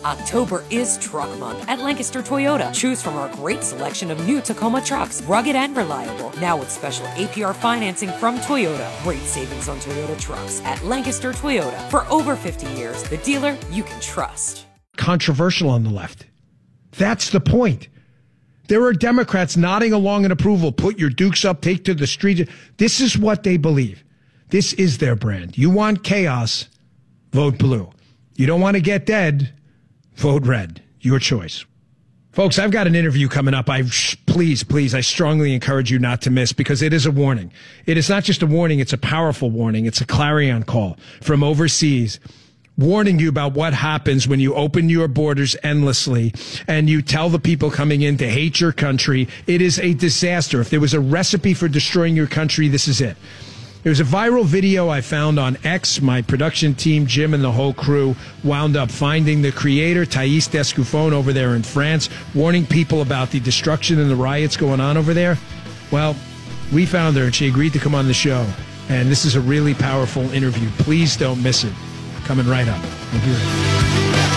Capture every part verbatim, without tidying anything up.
October is Truck Month at Lancaster Toyota. Choose from our great selection of new Tacoma trucks, rugged and reliable. Now with special A P R financing from Toyota. Great savings on Toyota trucks at Lancaster Toyota. For over fifty years, the dealer you can trust. Controversial on the left. That's the point. There are Democrats nodding along in approval. Put your dukes up, take to the street. This is what they believe. This is their brand. You want chaos, vote blue. You don't want to get dead, vote red. Your choice. Folks, I've got an interview coming up. I please, please, I strongly encourage you not to miss, because it is a warning. It is not just a warning, it's a powerful warning. It's a clarion call from overseas, warning you about what happens when you open your borders endlessly and you tell the people coming in to hate your country. It is a disaster. If there was a recipe for destroying your country, this is it. There's a viral video I found on X. My production team, Jim and the whole crew, wound up finding the creator, Thais Descoufon, over there in France, warning people about the destruction and the riots going on over there. Well, we found her, and she agreed to come on the show. And this is a really powerful interview. Please don't miss it. Coming right up. We'll be right back.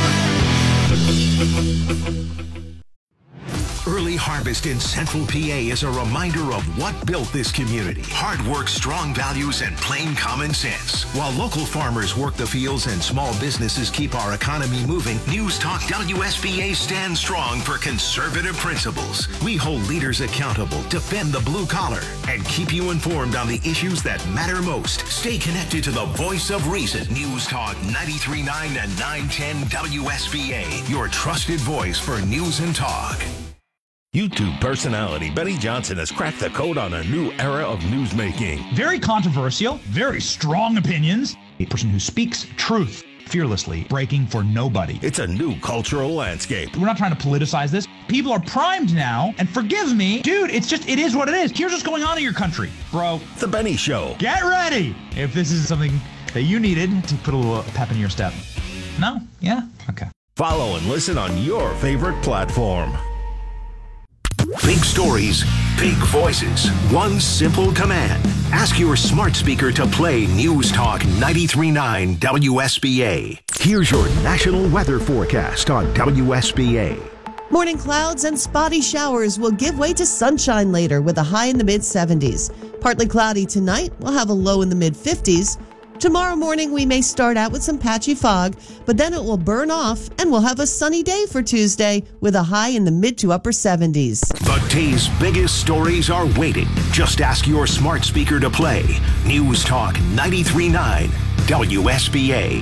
Early harvest in Central P A is a reminder of what built this community. Hard work, strong values, and plain common sense. While local farmers work the fields and small businesses keep our economy moving, News Talk W S B A stands strong for conservative principles. We hold leaders accountable, defend the blue collar, and keep you informed on the issues that matter most. Stay connected to the voice of reason. News Talk ninety-three point nine and nine ten W S B A, your trusted voice for news and talk. YouTube personality Benny Johnson has cracked the code on a new era of newsmaking. Very controversial, very strong opinions. A person who speaks truth fearlessly, breaking for nobody. It's a new cultural landscape. We're not trying to politicize this. People are primed now, and forgive me, dude, it's just, it is what it is. Here's what's going on in your country, bro. The Benny Show. Get ready if this is something that you needed to put a little pep in your step. No? Yeah? Okay. Follow and listen on your favorite platform. Big stories, big voices, one simple command. Ask your smart speaker to play News Talk ninety-three point nine W S B A. Here's your national weather forecast on W S B A. Morning clouds and spotty showers will give way to sunshine later with a high in the mid seventies. Partly cloudy tonight, we'll have a low in the mid fifties. Tomorrow morning, we may start out with some patchy fog, but then it will burn off and we'll have a sunny day for Tuesday with a high in the mid to upper seventies. The day's biggest stories are waiting. Just ask your smart speaker to play News Talk ninety-three point nine W S B A.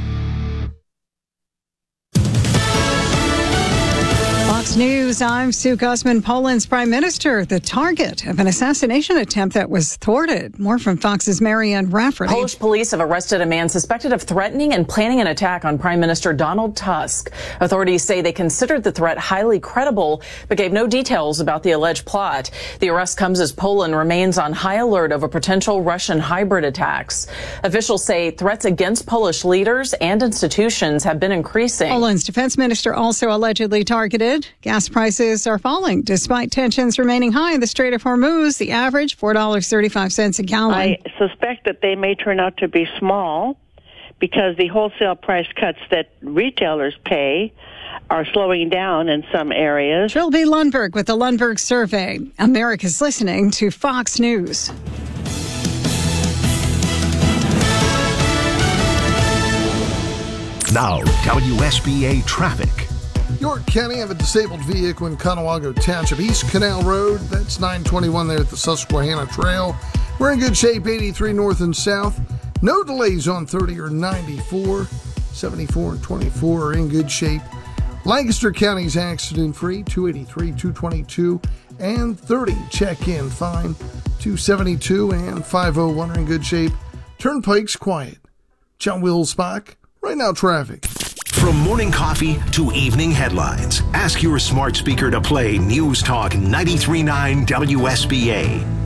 Fox News, I'm Sue Guzman. Poland's prime minister, the target of an assassination attempt that was thwarted. More from Fox's Marianne Rafferty. Polish police have arrested a man suspected of threatening and planning an attack on Prime Minister Donald Tusk. Authorities say they considered the threat highly credible, but gave no details about the alleged plot. The arrest comes as Poland remains on high alert over potential Russian hybrid attacks. Officials say threats against Polish leaders and institutions have been increasing. Poland's defense minister also allegedly targeted. Gas prices are falling despite tensions remaining high in the Strait of Hormuz. The average, four dollars and thirty-five cents a gallon. I suspect that they may turn out to be small because the wholesale price cuts that retailers pay are slowing down in some areas. Trilby Lundberg with the Lundberg Survey. America's listening to Fox News. Now, W S B A traffic. York County have a disabled vehicle in Conewago Township, East Canal Road. That's nine twenty-one there at the Susquehanna Trail. We're in good shape, eighty-three north and south. No delays on thirty or ninety-four. seventy-four and twenty-four are in good shape. Lancaster County's accident-free, two eighty-three, two twenty-two, and thirty. Check-in fine, two seventy-two and five oh one are in good shape. Turnpike's quiet. John Wilsbach, right now traffic. From morning coffee to evening headlines, ask your smart speaker to play News Talk ninety-three point nine W S B A.